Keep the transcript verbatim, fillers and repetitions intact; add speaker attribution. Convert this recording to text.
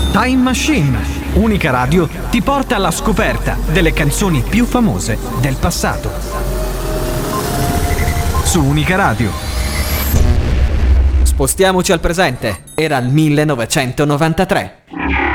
Speaker 1: Time Machine. Unica Radio ti porta alla scoperta delle canzoni più famose del passato. Su Unica Radio.
Speaker 2: Spostiamoci al presente. Era il millenovecentonovantatré.